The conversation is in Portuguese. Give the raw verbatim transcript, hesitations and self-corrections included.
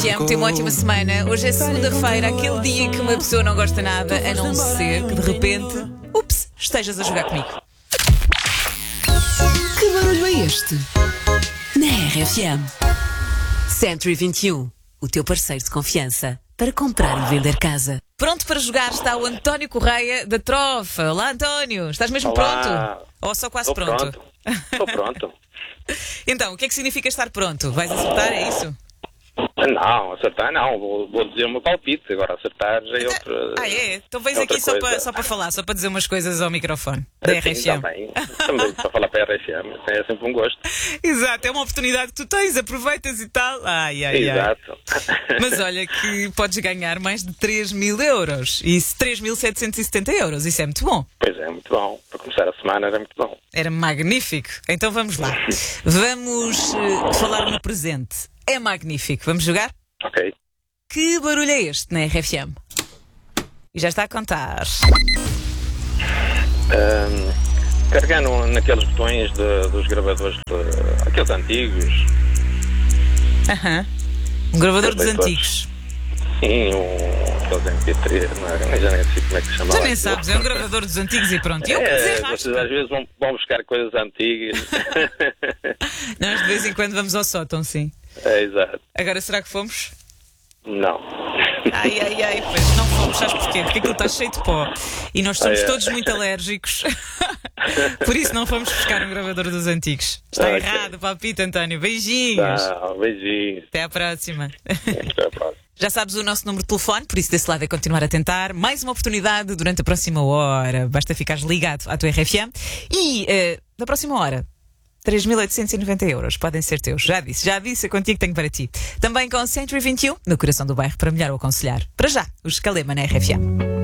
M, tem uma ótima semana. Hoje é segunda-feira, aquele dia em que uma pessoa não gosta nada, a não ser que de repente, ups, estejas a jogar comigo. Que barulho é este? Na R F M. Century vinte e um, o teu parceiro de confiança para comprar e vender casa. Pronto para jogar está o António Correia da Trofa. Olá, António, estás mesmo Olá. pronto? Ou só quase Estou pronto? pronto. Estou pronto. Então, o que é que significa estar pronto? Vais acertar, é isso? Não, acertar não. Vou, vou dizer o meu palpite. Agora acertar já é outra. Ah, é? Então vens é outra aqui só coisa. para, só para falar, só para dizer umas coisas ao microfone da R F M. Sim, também. Também para falar para a R F M. É sempre um gosto. Exato, é uma oportunidade que tu tens, aproveitas e tal. Ai, ai, ai. Exato. Mas olha que podes ganhar mais de três mil euros. Isso, três mil setecentos e setenta euros. Isso é muito bom. Pois é, muito bom. Para começar a semana era muito bom. Era magnífico. Então vamos lá. Vamos uh, falar no presente. É magnífico. Vamos jogar? Ok. Que barulho é este na R F M? E já está a contar. Um, carregando naqueles botões de, dos gravadores, de, aqueles antigos. Aham. Um gravador dos Leitores. antigos. Sim, um, aqueles M P três. Não, é? Já nem sei como é que se chama. Já nem sabes, é um gravador dos antigos e pronto. E eu que É, desenrasco. vocês às vezes vão, vão buscar coisas antigas. Nós de vez em quando vamos ao sótão, sim. É, exato. Agora será que fomos? Não. Ai, ai, ai, pois não fomos, sabes porquê? Porque aquilo está cheio de pó e nós somos Ah, é. todos muito alérgicos. Por isso não fomos buscar um gravador dos antigos. Está Ah, ok. errado, palpite, António. Beijinhos. Tá, beijinhos. Até à próxima. Até a próxima. Já sabes o nosso número de telefone, por isso desse lado é continuar a tentar. Mais uma oportunidade durante a próxima hora. Basta ficares ligado à tua R F M. E eh, na próxima hora, três mil oitocentos e noventa euros podem ser teus. Já disse, já disse a quantia que tenho para ti. Também com Century vinte e um, no coração do bairro, para melhor o aconselhar. Para já, o Escalema na R F M.